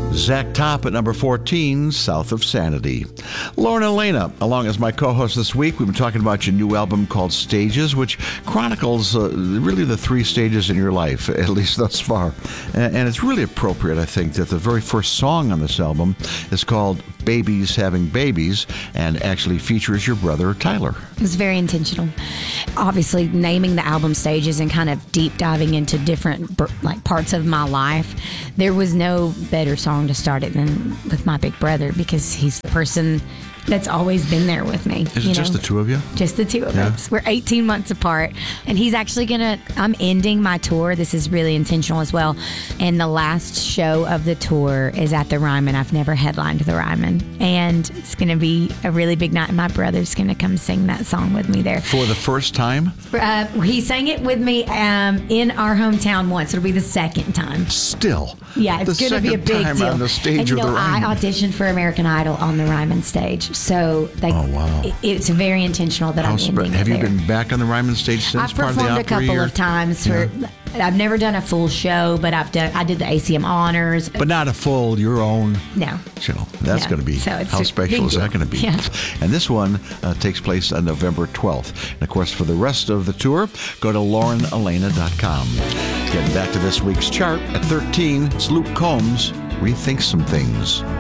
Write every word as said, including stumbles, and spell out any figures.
Zach Top at number fourteen, South of Sanity. Lauren Elena, along as my co-host this week, we've been talking about your new album called Stages, which chronicles uh, really the three stages in your life, at least thus far. And, and it's really appropriate, I think, that the very first song on this album is called Babies Having Babies and actually features your brother, Tyler. It was very intentional. Obviously, naming the album Stages and kind of deep diving into different like parts of my life, there was no better song to start it than with my big brother, because he's the person that's always been there with me. Is it just know? the two of you? Just the two of yeah. us. We're eighteen months apart. And he's actually going to, I'm ending my tour. This is really intentional as well. And the last show of the tour is at the Ryman. I've never headlined the Ryman. And it's going to be a really big night. And my brother's going to come sing that song with me there. For the first time? Uh, he sang it with me um, in our hometown once. It'll be the second time. Still. Yeah, it's going to be a big time deal. On the stage and, you of know, the Ryman. I auditioned for American Idol on the Ryman stage. So they, oh, wow. it, it's very intentional that How I'm sp- ending Have it you there. been back on the Ryman stage since? I've part performed of the a couple year? of times. For yeah. I've never done a full show, but I've done. I did the A C M honors. But not a full, your own no. show. That's no. going to be, so how special is that going to be? Yeah. And this one uh, takes place on November twelfth. And of course, for the rest of the tour, go to lauren elena dot com. Getting back to this week's chart at thirteen, it's Luke Combs, Rethink Some Things.